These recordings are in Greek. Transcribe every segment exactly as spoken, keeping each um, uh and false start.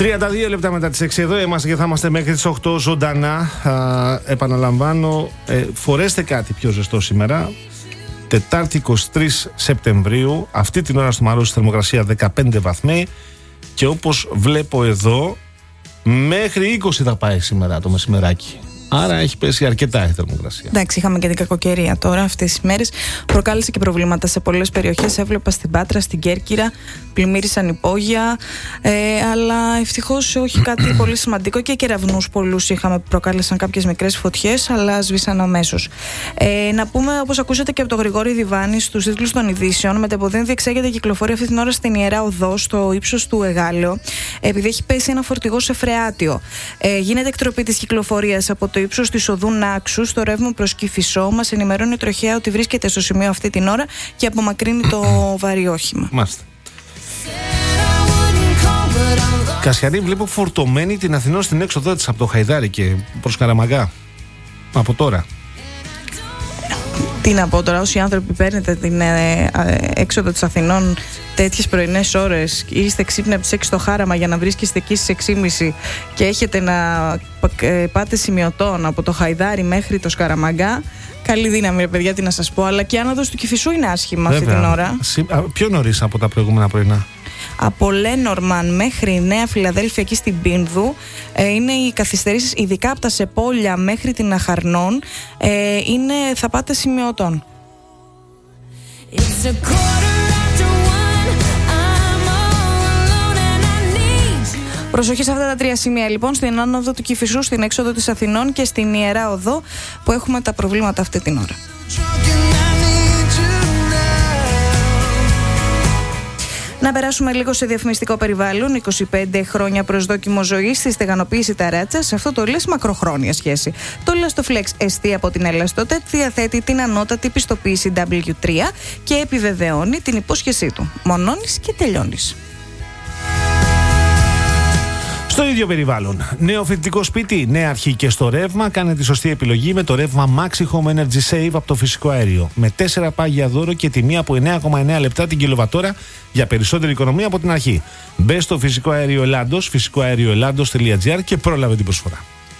τριάντα δύο λεπτά μετά τις έξι εδώ είμαστε και θα είμαστε μέχρι τις οκτώ ζωντανά. Α, επαναλαμβάνω, ε, φορέστε κάτι πιο ζεστό σήμερα. Τετάρτη εικοστή τρίτη Σεπτεμβρίου, αυτή την ώρα στο Μαρούσι θερμοκρασία δεκαπέντε βαθμοί. Και όπως βλέπω εδώ, μέχρι είκοσι θα πάει σήμερα το μεσημεράκι. Άρα έχει πέσει αρκετά η θερμοκρασία. Εντάξει, είχαμε και την κακοκαιρία τώρα αυτές τις μέρες. Προκάλεσε και προβλήματα σε πολλές περιοχές. Έβλεπα στην Πάτρα, στην Κέρκυρα, πλημμύρισαν υπόγεια. Ε, αλλά ευτυχώς όχι κάτι πολύ σημαντικό. Και κεραυνούς πολλούς είχαμε που προκάλεσαν κάποιες μικρές φωτιές, αλλά σβήσαν αμέσως. Ε, να πούμε, όπως ακούσατε και από τον Γρηγόρη Διβάνη στους τίτλους των ειδήσεων, Μετεποδίων διεξάγεται κυκλοφορία αυτή την ώρα στην Ιερά Οδό, στο ύψος του Εγάλεο, επειδή έχει πέσει ένα φορτηγό σε φρεάτιο. Ε, γίνεται εκτροπή της κυκλοφορίας από το ύψος της οδού Νάξου στο ρεύμα προς Κηφισό. Μας ενημερώνει η τροχέα ότι βρίσκεται στο σημείο αυτή την ώρα και απομακρύνει το βαρύ όχημα. Μάλιστα. Κασιανή, βλέπω φορτωμένη την Αθηνό στην έξοδό της από το Χαϊδάρι και προς Καραμαγά. Από τώρα. Τι να πω τώρα, όσοι άνθρωποι παίρνετε την ε, ε, έξοδο της Αθηνών τέτοιες πρωινές ώρες, είστε ξύπνοι από τις έξι στο Χάραμα για να βρίσκεστε εκεί στις έξι και μισή και έχετε να ε, πάτε σημειωτών από το Χαϊδάρι μέχρι το Σκαραμαγκά, καλή δύναμη ρε παιδιά, τι να σας πω. Αλλά και η άνοδος του Κηφισού είναι άσχημα. Βέβαια, αυτή την ώρα. Πιο νωρίς από τα προηγούμενα πρωινά. Από Λένορμαν μέχρι Νέα Φιλαδέλφια εκεί στην Πίνδου ε, είναι οι καθυστερήσεις, ειδικά από τα Σεπόλια μέχρι την Αχαρνών, ε, είναι, θα πάτε σημειωτών. Προσοχή σε αυτά τα τρία σημεία λοιπόν, στην άνοδο του Κηφισού, στην έξοδο της Αθηνών και στην Ιερά Οδό, που έχουμε τα προβλήματα αυτή την ώρα. Να περάσουμε λίγο σε διαφημιστικό περιβάλλον. είκοσι πέντε χρόνια προσδόκιμο ζωής στη στεγανοποίηση ταράτσας. Αυτό το λες μακροχρόνια σχέση. Το Elastoflex ες τι από την Elastotet διαθέτει την ανώτατη πιστοποίηση ντάμπλιου τρία και επιβεβαιώνει την υπόσχεσή του. Μονώνεις και τελειώνεις. Στο ίδιο περιβάλλον. Νέο φοιτητικό σπίτι, νέα αρχή και στο ρεύμα. Κάνε τη σωστή επιλογή με το ρεύμα Maxi Home Energy Save από το φυσικό αέριο. Με τέσσερα πάγια δώρο και τιμή από εννέα κόμμα εννέα λεπτά την κιλοβατόρα για περισσότερη οικονομία από την αρχή. Μπε στο φυσικό αέριο Ελλάδος, φυσικό αέριο ελλάδος τελεία τζι άρ και πρόλαβε την προσφορά.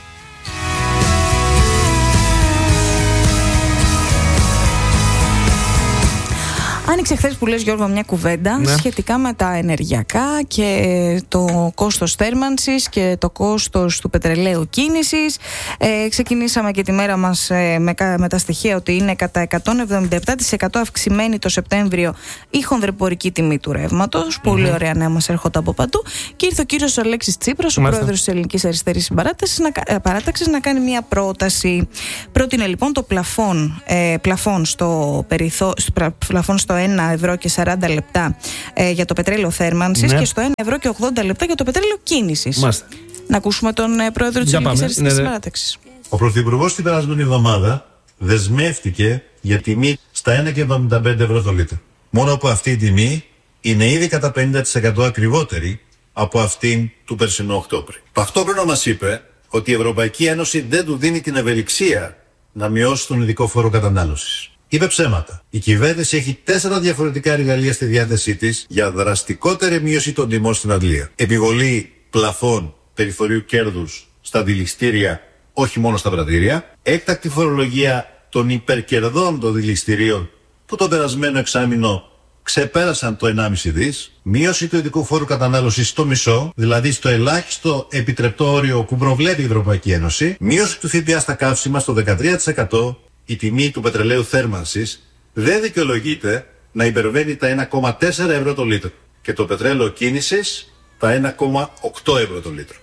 Άνοιξε χθες που λες, Γιώργο, μια κουβέντα ναι. σχετικά με τα ενεργειακά και το κόστος θέρμανσης και το κόστος του πετρελαίου κίνησης. Ε, ξεκινήσαμε και τη μέρα μας ε, με, με τα στοιχεία ότι είναι κατά εκατόν εβδομήντα επτά τοις εκατό αυξημένη το Σεπτέμβριο η χονδρεπορική τιμή του ρεύματος. Mm-hmm. Πολύ ωραία νέα μας έρχονται από παντού. Και ήρθε ο κύριος Αλέξης Τσίπρας, ο πρόεδρος της Ελληνικής Αριστερής Παράταξης, να, παράταξης, να κάνει μια πρόταση. Πρότεινε λοιπόν το πλαφόν, ε, πλαφόν στο, περιθώ, πλαφόν στο ένα ευρώ και σαράντα λεπτά ε, για το πετρέλαιο θέρμανσης ναι. και στο ένα ευρώ και ογδόντα λεπτά για το πετρέλαιο κίνησης. Μάλιστα. Να ακούσουμε τον ε, πρόεδρο της Ελληνικής Αριστερής ναι, ναι. Παράταξης. Ο Πρωθυπουργός την περασμένη εβδομάδα δεσμεύτηκε για τιμή στα ένα κόμμα εβδομήντα πέντε ευρώ το λίτρο. Μόνο που αυτή η τιμή είναι ήδη κατά πενήντα τοις εκατό ακριβότερη από αυτήν του περσινού Οκτώβρη. Ταυτόχρονα μας είπε ότι η Ευρωπαϊκή Ένωση δεν του δίνει την ευελιξία να μειώσει τον ειδικό φόρο κατανάλωσης. Είπε ψέματα. Η κυβέρνηση έχει τέσσερα διαφορετικά εργαλεία στη διάθεσή της για δραστικότερη μείωση των τιμών στην Αγγλία. Επιβολή πλαφών περιθωρίου κέρδους στα δηληστήρια, όχι μόνο στα πρατήρια. Έκτακτη φορολογία των υπερκερδών των δηληστηρίων που το περασμένο εξάμηνο ξεπέρασαν το ενάμιση δις. Μείωση του ειδικού φόρου κατανάλωσης στο μισό, δηλαδή στο ελάχιστο επιτρεπτό όριο που προβλέπει η Ευρωπαϊκή Ένωση. Μείωση του ΦΠΑ στα καύσιμα στο δεκατρία τοις εκατό. Η τιμή του πετρελαίου θέρμανσης δεν δικαιολογείται να υπερβαίνει τα ένα κόμμα τέσσερα ευρώ το λίτρο και το πετρέλαιο κίνησης τα ένα κόμμα οκτώ ευρώ το λίτρο.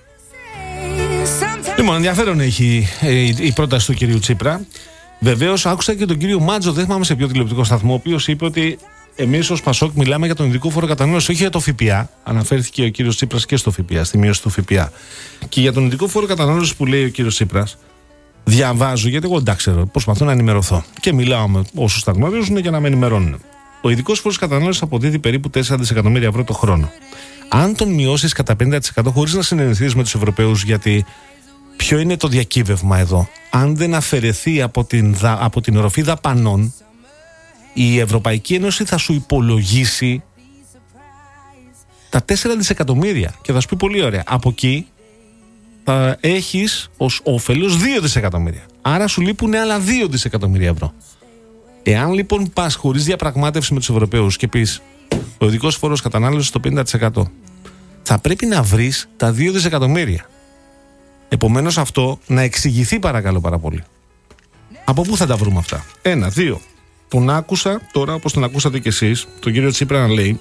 Λοιπόν, ενδιαφέρον έχει η πρόταση του κυρίου Τσίπρα. Βεβαίως, άκουσα και τον κύριο Μάτζο, δεν θυμάμαι σε ποιο τηλεοπτικό σταθμό, ο οποίος είπε ότι εμείς ως Πασόκ μιλάμε για τον ειδικό φόρο κατανάλωσης, όχι για το ΦΠΑ. Αναφέρθηκε ο κύριος Τσίπρας και στο ΦΠΑ, στη μείωση του ΦΠΑ. Και για τον ειδικό φόρο κατανάλωσης που λέει ο κύριος Τσίπρας. Διαβάζω, γιατί εγώ δεν τα ξέρω, προσπαθώ να ενημερωθώ. Και μιλάω με όσους τα γνωρίζουν για να με ενημερώνουν. Ο ειδικός φόρος κατανάλωσης αποδίδει περίπου τέσσερα δισεκατομμύρια ευρώ το χρόνο. Αν τον μειώσεις κατά πενήντα τοις εκατό χωρίς να συνεννοηθείς με τους Ευρωπαίους, γιατί ποιο είναι το διακύβευμα εδώ, αν δεν αφαιρεθεί από την, από την οροφή δαπανών, η Ευρωπαϊκή Ένωση θα σου υπολογίσει τα τέσσερα δισεκατομμύρια. Και θα σου πει πολύ ωραία. Από εκεί θα έχεις ως όφελος δύο δισεκατομμύρια. Άρα σου λείπουν άλλα δύο δισεκατομμύρια ευρώ. Εάν λοιπόν πας χωρίς διαπραγμάτευση με τους Ευρωπαίους και πεις ο ειδικός φόρος κατανάλωσης στο πενήντα τοις εκατό, θα πρέπει να βρεις τα δύο δισεκατομμύρια. Επομένως αυτό να εξηγηθεί παρακαλώ πάρα πολύ. Από πού θα τα βρούμε αυτά? Ένα, δύο. Τον άκουσα τώρα, όπως τον ακούσατε κι εσείς, τον κύριο Τσίπρα να λέει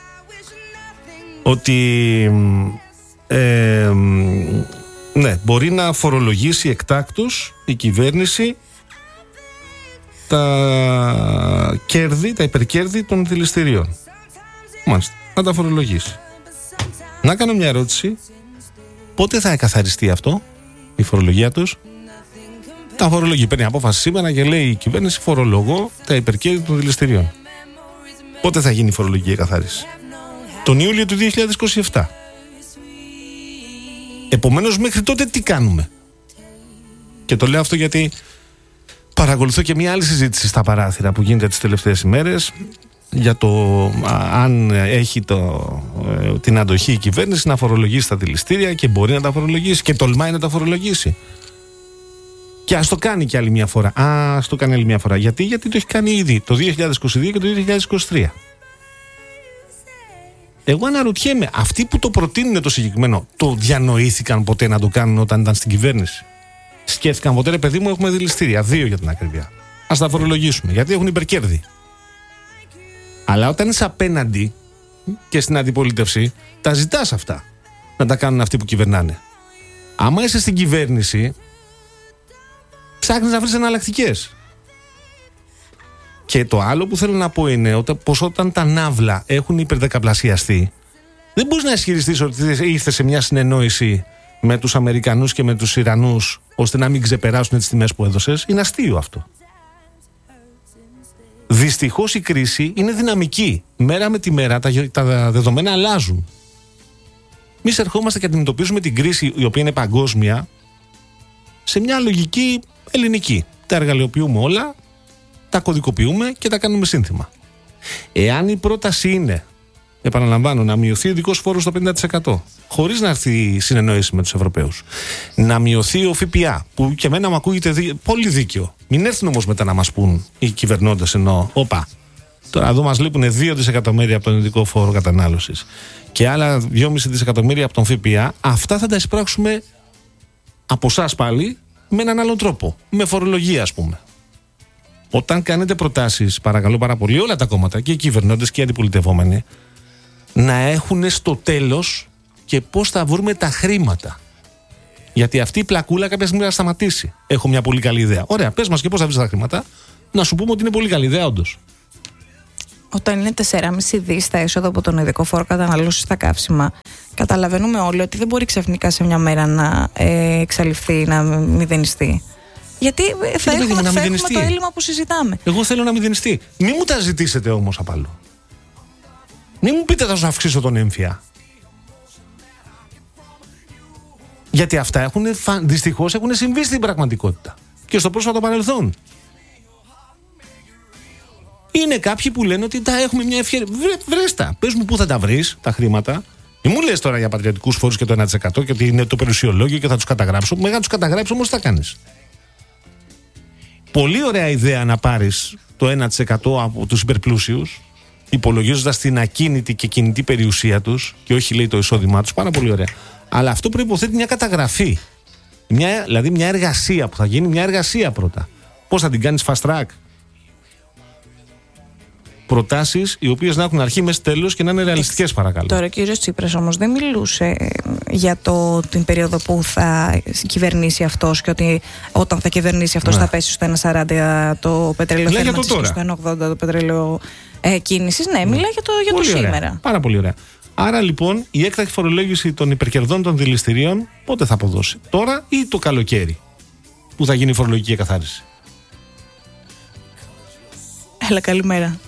ότι ε, ναι, μπορεί να φορολογήσει εκτάκτως η κυβέρνηση τα κέρδη, τα υπερκέρδη των δηληστηρίων. Μάλιστα, να τα φορολογήσει. Να κάνω μια ερώτηση. Πότε θα εκαθαριστεί αυτό, η φορολογία τους? Τα φορολογεί. Παίρνει απόφαση σήμερα και λέει η κυβέρνηση φορολογώ τα υπερκέρδη των δηληστηρίων. Πότε θα γίνει η φορολογική εκαθάριση? Τον Ιούλιο του δύο χιλιάδες είκοσι επτά. Επομένως μέχρι τότε τι κάνουμε? Και το λέω αυτό γιατί παρακολουθώ και μια άλλη συζήτηση στα παράθυρα που γίνεται τις τελευταίες ημέρες για το αν έχει το, την αντοχή η κυβέρνηση να φορολογήσει τα δηληστήρια, και μπορεί να τα φορολογήσει και τολμάει να τα φορολογήσει. Και ας το κάνει και άλλη μια φορά. Α, ας το κάνει άλλη μια φορά. Γιατί? Γιατί το έχει κάνει ήδη το δύο χιλιάδες είκοσι δύο και το δύο χιλιάδες είκοσι τρία. Εγώ αναρωτιέμαι, αυτοί που το προτείνουν το συγκεκριμένο, το διανοήθηκαν ποτέ να το κάνουν όταν ήταν στην κυβέρνηση? Σκέφτηκαν ποτέ, ρε παιδί μου, έχουμε δηληστήρια, δύο για την ακρίβεια, ας τα φορολογήσουμε, γιατί έχουν υπερκέρδη? Αλλά όταν είσαι απέναντι και στην αντιπολίτευση, τα ζητάς αυτά να τα κάνουν αυτοί που κυβερνάνε. Άμα είσαι στην κυβέρνηση, ψάχνεις να βρεις εναλλακτικές. Και το άλλο που θέλω να πω είναι πως όταν τα ναύλα έχουν υπερδεκαπλασιαστεί, δεν μπορείς να ισχυριστείς ότι ήρθε σε μια συνεννόηση με τους Αμερικανούς και με τους Ιρανούς ώστε να μην ξεπεράσουν τις τιμές που έδωσες. Είναι αστείο αυτό. Δυστυχώς η κρίση είναι δυναμική. Μέρα με τη μέρα τα, τα δεδομένα αλλάζουν. Εμείς ερχόμαστε και αντιμετωπίζουμε την κρίση, η οποία είναι παγκόσμια, σε μια λογική ελληνική. Τα εργαλειοποιούμε όλα, τα κωδικοποιούμε και τα κάνουμε σύνθημα. Εάν η πρόταση είναι, επαναλαμβάνω, να μειωθεί ο ειδικός φόρος στο πενήντα τοις εκατό, χωρίς να έρθει η συνεννόηση με τους Ευρωπαίους, να μειωθεί ο ΦΠΑ, που και εμένα μου ακούγεται δι... πολύ δίκαιο. Μην έρθουν όμως μετά να μας πούν οι κυβερνώντες, εννοώ, όπα, τώρα εδώ μας λείπουν δύο δισεκατομμύρια από τον ειδικό φόρο κατανάλωσης και άλλα δυόμισι δισεκατομμύρια από τον ΦΠΑ. Αυτά θα τα εισπράξουμε από εσάς πάλι με έναν άλλον τρόπο, με φορολογία, ας πούμε. Όταν κάνετε προτάσεις, παρακαλώ πάρα πολύ, όλα τα κόμματα, και οι κυβερνώντες και οι αντιπολιτευόμενοι, να έχουν στο τέλος και πώς θα βρούμε τα χρήματα. Γιατί αυτή η πλακούλα κάποια στιγμή θα σταματήσει. Έχω μια πολύ καλή ιδέα. Ωραία, πες μας και πώς θα βρεις τα χρήματα. Να σου πούμε ότι είναι πολύ καλή ιδέα, όντως. Όταν είναι τέσσερα κόμμα πέντε δις τα έσοδα από τον ειδικό φόρο κατανάλωσης στα καύσιμα, καταλαβαίνουμε όλοι ότι δεν μπορεί ξαφνικά σε μια μέρα να ε, εξαλειφθεί, να μηδενιστεί. Γιατί θα είναι έχουμε, να θα έχουμε το έλλειμμα που συζητάμε. Εγώ θέλω να μηδενιστεί. Μην μου τα ζητήσετε όμως απ' άλλο. Μην μου πείτε θα σου αυξήσω τον έμφυα. Γιατί αυτά έχουν, δυστυχώς έχουν συμβεί στην πραγματικότητα και στο πρόσφατο παρελθόν. Είναι κάποιοι που λένε ότι τα έχουμε μια ευκαιρία. Βρε, βρες τα. Πες μου πού θα τα βρεις τα χρήματα. Μην μου λες τώρα για πατριωτικούς φόρους και το ένα τοις εκατό και ότι είναι το περιουσιολόγιο και θα τους καταγράψω. Μέχρι να τους καταγράψω όμως τι θα κάνεις? Πολύ ωραία ιδέα να πάρεις το ένα τοις εκατό από τους υπερπλούσιους, υπολογίζοντας την ακίνητη και κινητή περιουσία τους και όχι, λέει, το εισόδημά τους. Πάρα πολύ ωραία. Αλλά αυτό προϋποθέτει μια καταγραφή. Μια, δηλαδή μια εργασία που θα γίνει, μια εργασία πρώτα. Πώς θα την κάνεις fast track? Προτάσεις οι οποίες να έχουν αρχή, μέση, τέλος και να είναι ρεαλιστικές, παρακαλώ. Τώρα ο κύριος Τσίπρας όμως δεν μιλούσε για το, την περίοδο που θα κυβερνήσει αυτός και ότι όταν θα κυβερνήσει αυτός, ναι, θα πέσει στο ένα σαράντα το πετρέλαιο θέρμανσης και στο ένα ογδόντα το πετρέλαιο ε, κίνησης. Ναι, μιλάει για το, για το σήμερα. Πάρα πολύ ωραία. Άρα λοιπόν η έκτακτη φορολόγηση των υπερκερδών των δηληστηρίων πότε θα αποδώσει? Τώρα ή το καλοκαίρι που θα γίνει η φορολογική εκαθάριση? Έλα, καλημέρα.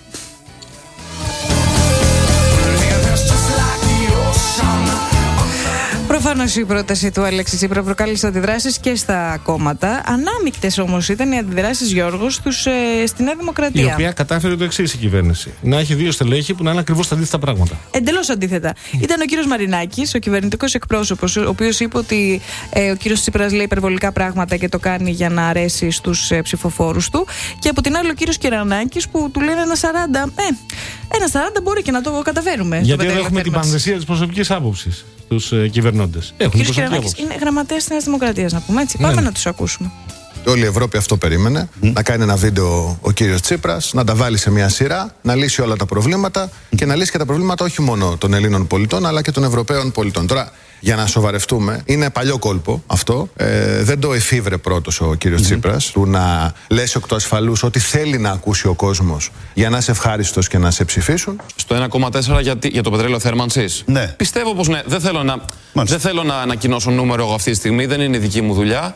Προφανώς η πρόταση του Αλέξη Τσίπρα προκάλεσε αντιδράσεις και στα κόμματα. Ανάμεικτες όμως ήταν οι αντιδράσεις, Γιώργο, στους, ε, στη Νέα Δημοκρατία. Η οποία κατάφερε το εξής η κυβέρνηση: να έχει δύο στελέχη που να είναι ακριβώς τα αντίθετα πράγματα. Εντελώς αντίθετα. Mm. Ήταν ο κύριος Μαρινάκης, ο κυβερνητικός εκπρόσωπος, ο οποίος είπε ότι ε, ο κύριος Τσίπρας λέει υπερβολικά πράγματα και το κάνει για να αρέσει στους ε, ψηφοφόρους του. Και από την άλλη ο κύριος Κυρανάκης που του λένε ένα σαράντα. Ε, ένα σαράντα μπορεί και να το καταφέρουμε. Γιατί εδώ έχουμε την πανδεσία της προσωπικής άποψης στους ε, κυβερνώντες. Ο κύριος Κυρανάκης είναι γραμματέας της Νέας Δημοκρατίας, να πούμε έτσι. Πάμε ναι. να τους ακούσουμε. Όλη η Ευρώπη αυτό περίμενε. Mm. Να κάνει ένα βίντεο ο κύριος Τσίπρας, να τα βάλει σε μια σειρά, να λύσει όλα τα προβλήματα mm. και να λύσει και τα προβλήματα όχι μόνο των Ελλήνων πολιτών αλλά και των Ευρωπαίων πολιτών. Τώρα, για να σοβαρευτούμε, είναι παλιό κόλπο αυτό. Ε, δεν το εφήβρε πρώτος ο κύριος mm. Τσίπρας, του να λες εκ του ασφαλούς ότι θέλει να ακούσει ο κόσμος για να είσαι ευχάριστος και να σε ψηφίσουν. Στο ένα κόμμα τέσσερα για, για το πετρέλαιο θέρμανσης. Ναι. Πιστεύω πως ναι. Δεν θέλω να, δεν θέλω να ανακοινώσω νούμερο εγώ αυτή τη στιγμή, δεν είναι η δική μου δουλειά.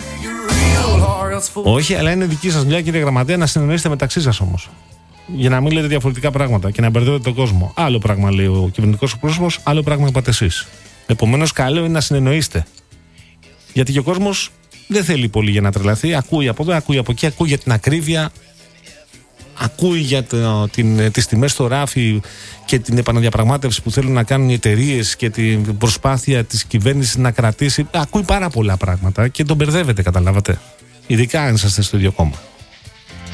Όχι, αλλά είναι δική σας δουλειά, κύριε Γραμματέα, να συνεννοήσετε μεταξύ σας όμως. Για να μην λέτε διαφορετικά πράγματα και να μπερδεύετε τον κόσμο. Άλλο πράγμα λέει ο κυβερνητικός πρόσωπος, άλλο πράγμα είπατε εσείς. Επομένως, καλό είναι να συνεννοείστε. Γιατί και ο κόσμος δεν θέλει πολύ για να τρελαθεί. Ακούει από εδώ, ακούει από εκεί, ακούει για την ακρίβεια, ακούει για το, την, τις τιμές στο ράφι και την επαναδιαπραγμάτευση που θέλουν να κάνουν οι εταιρείες και την προσπάθεια της κυβέρνησης να κρατήσει. Ακούει πάρα πολλά πράγματα και τον μπερδεύετε, καταλάβατε. Ειδικά αν είσαστε στο ίδιο κόμμα.